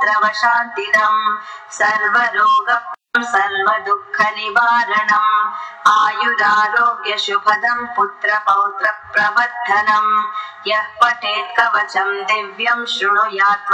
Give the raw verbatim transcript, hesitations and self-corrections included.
सर्वशान्तिदम् सर्वरोग सर्वदुःखनिवारणम् आयुरारोग्यशुभदम् पुत्रपौत्रप्रवर्धनम् यः पठेत् कवचम् दिव्यम् शृणुयात्